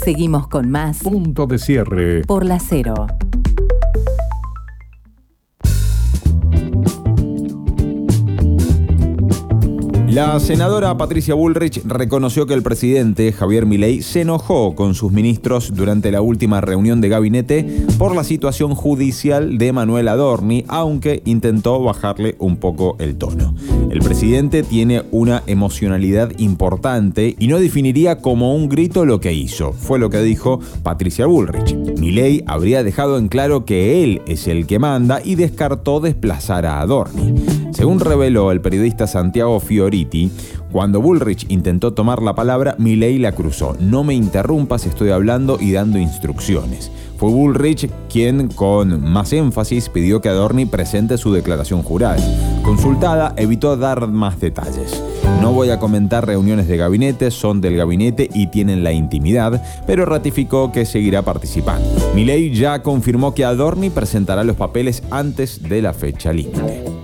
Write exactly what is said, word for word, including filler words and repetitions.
Seguimos con más Punto de Cierre por La Cero. La senadora Patricia Bullrich reconoció que el presidente Javier Milei se enojó con sus ministros durante la última reunión de gabinete por la situación judicial de Manuel Adorni, aunque intentó bajarle un poco el tono. El presidente tiene una emocionalidad importante y no definiría como un grito lo que hizo, fue lo que dijo Patricia Bullrich. Milei habría dejado en claro que él es el que manda y descartó desplazar a Adorni. Según reveló el periodista Santiago Fioriti, cuando Bullrich intentó tomar la palabra, Milei la cruzó. No me interrumpas, estoy hablando y dando instrucciones. Fue Bullrich quien, con más énfasis, pidió que Adorni presente su declaración jurada. Consultada, evitó dar más detalles. No voy a comentar reuniones de gabinete, son del gabinete y tienen la intimidad, pero ratificó que seguirá participando. Milei ya confirmó que Adorni presentará los papeles antes de la fecha límite.